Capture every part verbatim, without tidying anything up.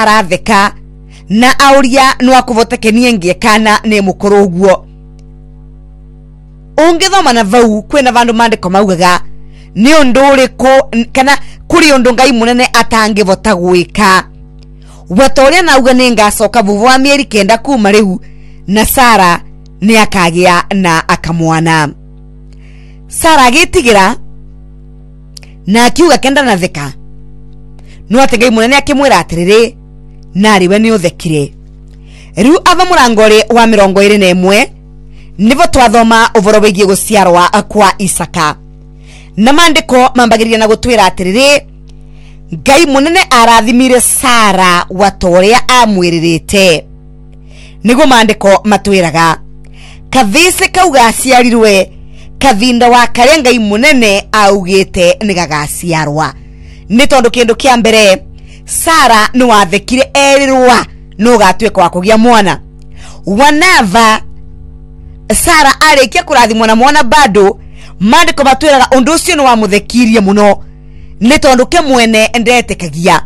aratheka na auria no akuvotekenie ngiekana ne mukuru uguo. Ungithoma na vau kwina vandu mandiko maugaga ni undu uriku kana kuri undu Ngai munene atangivota gwika. Watoria nauga ni ngacoka vuvu wa mieri kenda kuma riu na Sara ni akagia na akamwana. Sara agitigira na akiuga kenda na theka. No ati Ngai munene akimwira atiriri nari we ni uthekire. Riu ava murangori wa mirongo iri na imwe nivo twathoma uvoro wigie guciarwa kwa Isaka. Na mandiko mambagiriria na gutwira atiriri Ngai munene arathimire Sara watoria amwiririte. Nigo mandiko matwiraga kathise kauga aciarirwe kathinda wa karia Ngai munene augite nigagaciarwa. Ni tondu kindu kia mbere Sara no wathekire erirwa no gatweka wa kugia mwana. Wanava Sara arikia kurathimwa na mwana bado mandiko matwiraga undu ucio no wamuthekirie muno ni tondu ke mwene ndetekagia.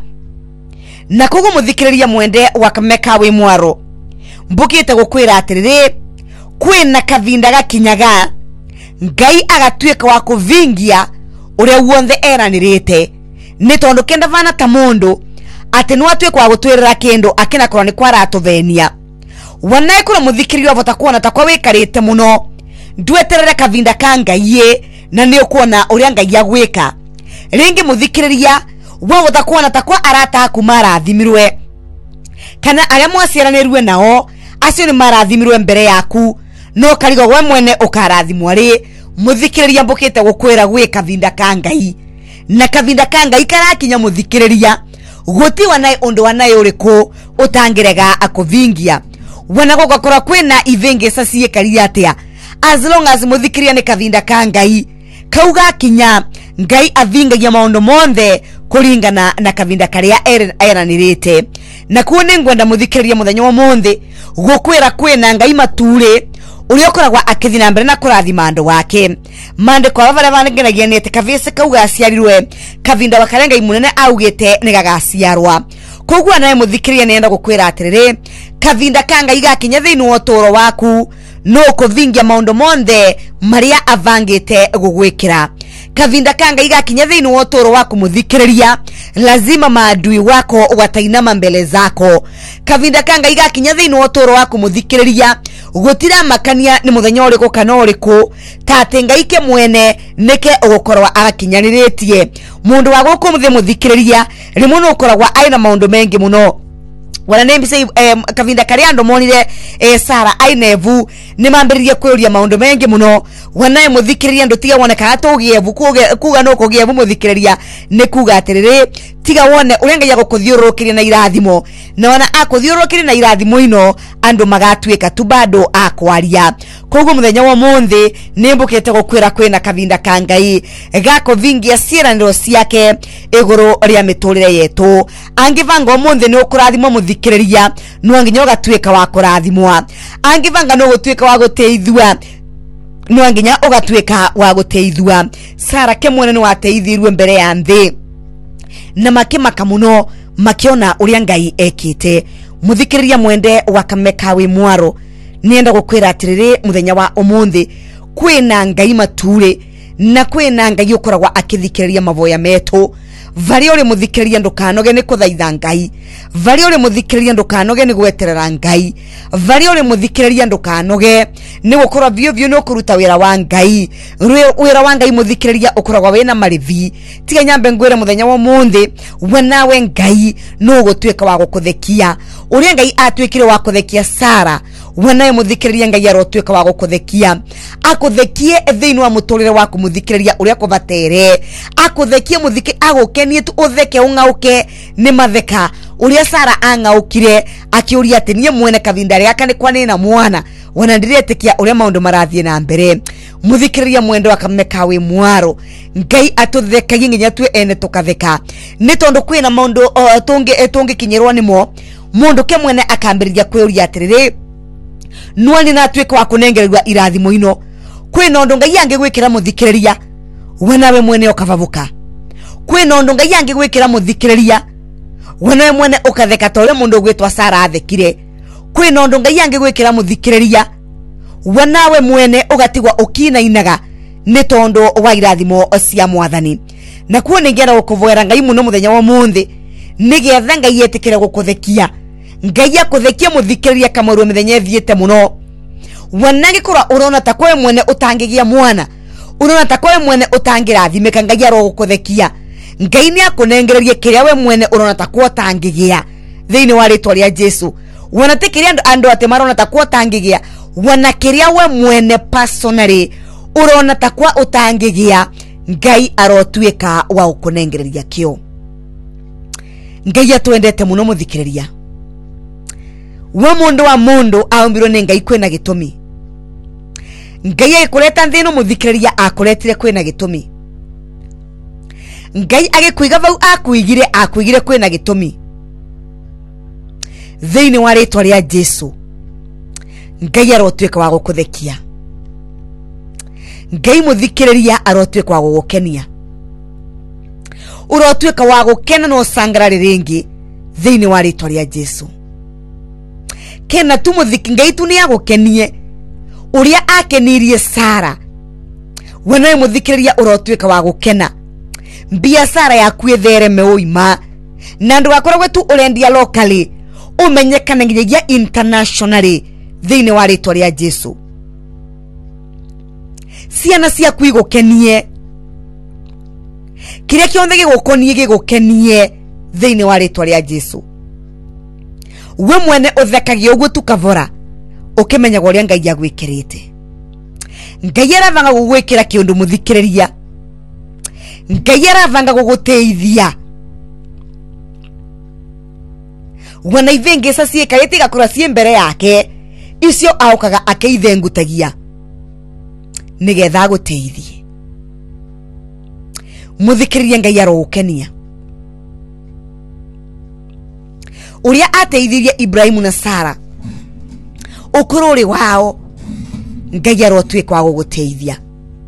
Na kogo muthikiriria mwende wakameka wi mwaro mbukite gukwira atiriri kwina kathinda gakinyaga Ngai agatweka wa kuvingia uria wothe eranirite. Ni tondu kenda vana ta mundu ati no atweka wa gutwirira kindu akina korwa ni kwara atuvenia. Wanae kura muthikiriria vota kuona ta kwa wikarite muno ndweterere kathinda ka Ngai na ni ukuona uria Ngai agwika. Ringi muthikiriria wa vota kuona ta kwa arata aku marathimirwe kana aria mwaciaranirwe nao acio ni marathimirwe mbere yaku no karigo we mwene ukarathimwa ri. Muthikiriria mbukite gukwira gwi kathinda ka Ngai na kathinda ka Ngai karakinya muthikiriria guti wanae undu wanae uriku utangirega akuvingia. Wana gogakora kwina ivenge sacie karia atia as long as muthikiriria ni kathinda ka Ngai kauga kinya Ngai avingagia maundu monthe kuringana na kathinda karia eranirite. Na kuone ngwenda muthikiriria muthenya wa monthe gukwira kwina Ngai mature uri okoragwa akithina mbere na kurathima andu wake. Mandiko avara vangenagia ni ati kavise kauga aciarirwe kathinda wa karia Ngai munene augite ni gagaciarwa. Kogwa nae muthikiriria nienda gukwira atiriri kathinda ka Ngai gakinya thiini wa uturo waku no kuvingia maundu monthe maria avangite gugwikira. Kathinda ka Ngai gakinya thiini wa uturo waku muthikiriria lazima maadui wako watainama mbele zako. Kathinda ka Ngai gakinya thiini wa uturo waku muthikiriria gutira makania ni muthenya uriku kana uriku tate Ngai ke mwene nike ugukorwa agakinyaniretie. Mundu wa guku muthi muthikiriria rimwe no ukoragwa aina maundu mengi muno. Wana name say um, kathinda karia ndo monire eh, Sara ainevu ni mambiririe kwiuria maundu mengi muno. Wanae muthikiriria ndo tiga wone kana tugievu kuga kuga no kugievu muthikiriria ni kuga atiriri tiga wone urenga ya gukuthiurukiria na irathimo na wana akuthiurukiria na irathimo ino andu magatwika tu bado akwaria. Koguo muthenya wa monthi nimbukite gukwira kwina kathinda ka Ngai gako vingia ciiraniro ciake iguru ria miturire yetu. Angivanga monthi ni ukurathimo muthikiriria no nginya ugatwika wa kurathimwa. Angivanga no gutwika wa guteithua no nginya ugatwika wa guteithua. Sara ke mwene ni wateithirwe mbere ya nthi na makimaka muno makiona uria Ngai ekite. Muthikiriria mwende wakameka wi mwaro nienda gukwira atiriri muthenya wa umunthi kwina Ngai mature na kwina Ngai ukoragwa akithikiriria mavoya metu. Vari uri muthikiriria ndukanoge ni kuthaitha Ngai. Vari uri muthikiriria ndukanoge ni gweterera Ngai. Vari uri muthikiriria ndukanoge ni gukorwa vio vio no kuruta wira wa Ngai. Wira wa Ngai muthikiriria ukoragwa wina marivi. Tiga nyambe ngwira muthenya wa munthi wanawe Ngai no gutweka wa gukuthekia. Uri Ngai atwikire wa kuthekia Sara wanae muthikiriria Ngai arotweka wa gukuthekia. Akuthekie thiini wa muturire waku muthikiriria uria kuvatere. Akuthekie muthiki agukenie tu utheke ungauke ni matheka. Uria Sara angaukire akiuria ati nie mwene kathinda riaka ni kwa nina mwana wana ndiretekia uria maundu marathie na mbere. Muthikiriria mwendo akameka wi mwaro Ngai atuthekagie nginya twe ene tukatheka. Ni tondu kwina maundu uh, tungi etungi kinyirwa nimo mundu ke mwene akambiriria kwiuria atiriri nwani na tweka wa kunengererwa irathimo ino kwina undu Ngai angigwikira muthikiriria wanawe mwene ukavavuka. Kwina undu Ngai angigwikira muthikiriria wona mwene ukatheka tole mundu gwitwa Sara athekire kwi nondu ngai yangi gwikira muthikiriria wanawe mwene ugatigwa ukina inaga ni tondu wa irathimo cia mwathani na kuo ningienda gukuvoera ngai muno muthenya wa munthi nigetha ngai yetikire gukuthekia ngai akuthekia muthikiriria kamaru mithenya ethiete muno wanangi kura urona ta kwe mwene utangigia mwana urona ta kwe mwene utangirathimika ngai aro gukuthekia ngai ni akunengererie kiria we mwene urona ta kwo tangigia thiini wa ritwa ria Jesu wana tikiria andu ate marona ta kwo tangigia wana kiria we mwene personally urona ta kwa utangigia ngai arotwika wa ukunengereria kio ngai atwendete muno muthikiriria we mundu wa mundu aumbirwo ni ngai kwina gitumi ngai agikureta nthino muthikiriria akuretire kwina gitumi ngai agikwiga vau akuigire akuigire kwina gitumi thiini wa ritwa ria Jesu ngai arotwika wa gukuthekia ngai muthikiriria arotwika wa gugukenia urotwika wa gukena no sangara ringi thiini wa ritwa ria Jesu kena tu muthiki ngai tu ni agukenie uria akenirie Sara wena muthikiriria urotwika wa gukena biashara yaku ethereme uima na ndu akoragwe tu urendia locally umenyekana nginya internationally thiini wa ritwa ria Jesu ciana cia kwigukenie kiria kionthe gigukonie gigukenie thiini wa ritwa ria Jesu we mwene uthekagia uguo tukavora ukimenya uria ngai agwikirite ngai aravanga gugwikira kiundu muthikiriria ngai aravanga guguteithia wana ivengesa ciikarite gakura cie mbere yake icio aukaga akeithengutagia nigetha guteithie muthikiriria ngai arogukenia uria ateithirie Ibrahimu na Sara ukururi wao ngai arotwika wa guguteithia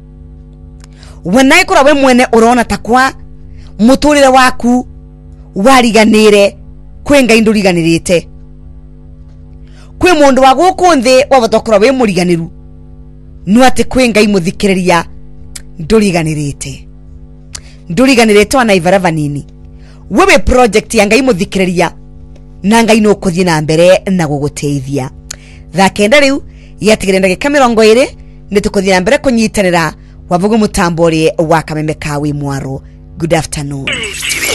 wana ikora we mwene urona takwa muturire waku wariganire kwe ngai nduriganirite kwe mundu wa guku nthi wabotokora we muriganiru nu ati kwe ngai muthikiriria nduriganirite nduriganirite wana ivarava nini wewe project ya ngai muthikiriria na ngai no kuthie na mbere na guguteithia thakenda riu yatigire ndagika mirongo iri nitukuthie na mbere kunyitanira wavugu mutambori wa Kameme Kawi Mwaro. Good afternoon.